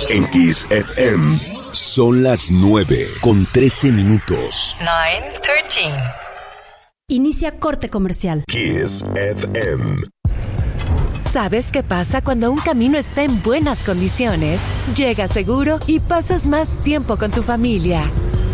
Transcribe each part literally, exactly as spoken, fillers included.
En Kiss F M son las nueve con trece minutos. nueve, trece. Inicia corte comercial. Kiss F M. ¿Sabes qué pasa cuando un camino está en buenas condiciones? Llega seguro y pasas más tiempo con tu familia.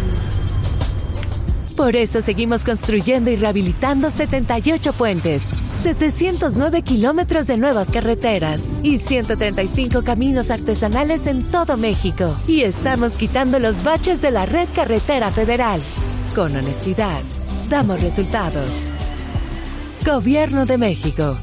Por eso seguimos construyendo y rehabilitando setenta y ocho puentes, setecientos nueve kilómetros de nuevas carreteras y ciento treinta y cinco caminos artesanales en todo México. Y estamos quitando los baches de la red carretera federal. Con honestidad, damos resultados. Gobierno de México.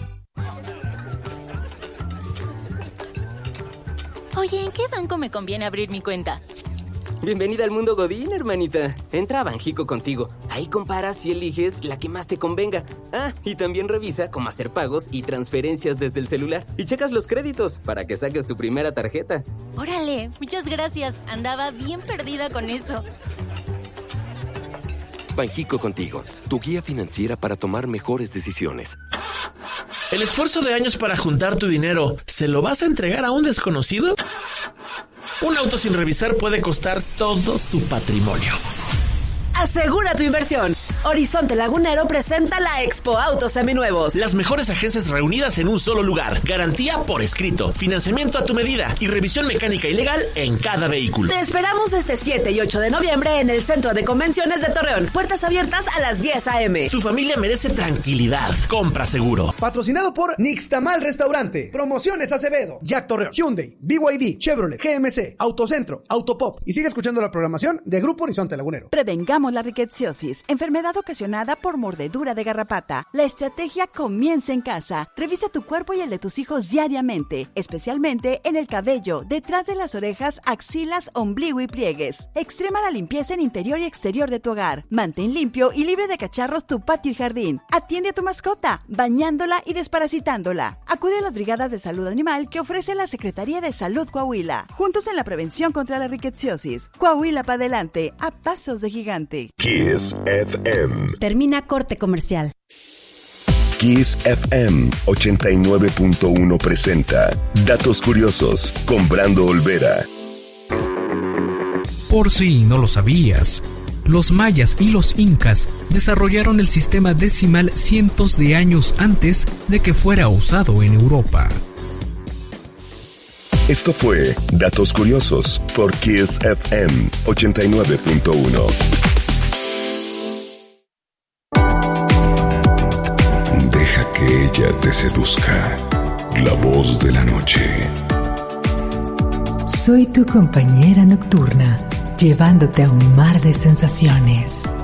Oye, ¿en qué banco me conviene abrir mi cuenta? Bienvenida al mundo Godín, hermanita. Entra a Banjico contigo. Ahí comparas y eliges la que más te convenga. Ah, y también revisa cómo hacer pagos y transferencias desde el celular. Y checas los créditos para que saques tu primera tarjeta. Órale, muchas gracias. Andaba bien perdida con eso. Banjico contigo, tu guía financiera para tomar mejores decisiones. ¿El esfuerzo de años para juntar tu dinero, se lo vas a entregar a un desconocido? Un auto sin revisar puede costar todo tu patrimonio. Asegura tu inversión. Horizonte Lagunero presenta la Expo Autos Seminuevos. Las mejores agencias reunidas en un solo lugar. Garantía por escrito, financiamiento a tu medida y revisión mecánica y legal en cada vehículo. Te esperamos este siete y ocho de noviembre en el Centro de Convenciones de Torreón. Puertas abiertas a las diez a.m. Tu familia merece tranquilidad. Compra seguro. Patrocinado por Nixtamal Restaurante. Promociones Acevedo, Jack Torreón, Hyundai, B Y D, Chevrolet, G M C, Autocentro, Autopop. Y sigue escuchando la programación de Grupo Horizonte Lagunero. Prevengamos la rickettsiosis, enfermedad ocasionada por mordedura de garrapata. La estrategia comienza en casa. Revisa tu cuerpo y el de tus hijos diariamente, especialmente en el cabello, detrás de las orejas, axilas, ombligo y pliegues. Extrema la limpieza en interior y exterior de tu hogar. Mantén limpio y libre de cacharros tu patio y jardín. Atiende a tu mascota, bañándola y desparasitándola. Acude a las brigadas de salud animal que ofrece la Secretaría de Salud Coahuila. Juntos en la prevención contra la rickettsiosis. Coahuila para adelante, a pasos de gigante. Kiss F M. Termina corte comercial. Kiss F M ochenta y nueve punto uno presenta Datos Curiosos con Brando Olvera. Por si no lo sabías, los mayas y los incas desarrollaron el sistema decimal cientos de años antes de que fuera usado en Europa. Esto fue Datos Curiosos por Kiss F M ochenta y nueve punto uno. Deja que ella te seduzca. La voz de la noche. Soy tu compañera nocturna, llevándote a un mar de sensaciones.